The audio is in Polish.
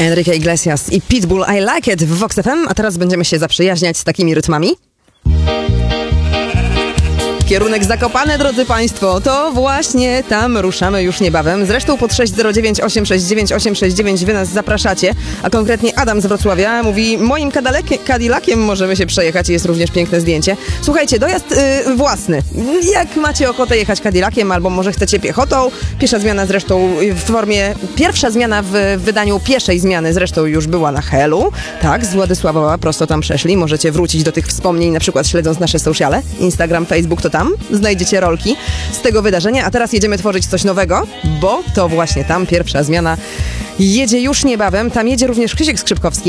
Enrique Iglesias i Pitbull I Like It w Vox FM, a teraz będziemy się zaprzyjaźniać z takimi rytmami. Kierunek Zakopane, drodzy Państwo, to właśnie tam ruszamy już niebawem. Zresztą pod 609 869 869 wy nas zapraszacie, a konkretnie Adam z Wrocławia mówi: moim Cadillaciem możemy się przejechać i jest również piękne zdjęcie. Słuchajcie, dojazd własny. Jak macie ochotę jechać Cadillaciem albo może chcecie piechotą, pierwsza zmiana w wydaniu pieszej zmiany zresztą już była na Helu. Tak, z Władysławowa prosto tam przeszli. Możecie wrócić do tych wspomnień, na przykład śledząc nasze sociale, Instagram, Facebook, to tam znajdziecie rolki z tego wydarzenia, a teraz jedziemy tworzyć coś nowego, bo to właśnie tam pierwsza zmiana jedzie już niebawem. Tam jedzie również Krzysiek Skrzypkowski.